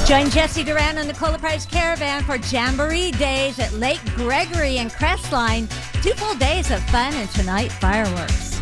Join Jesse Duran and Nicola Price Caravan for Jamboree Days at Lake Gregory and Crestline. 2 full days of fun and tonight fireworks.